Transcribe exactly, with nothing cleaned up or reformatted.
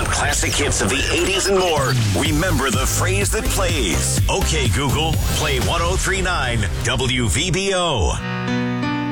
classic hits of the eighties and more. Remember the phrase that plays. Okay, Google, play one oh three point nine W V B O.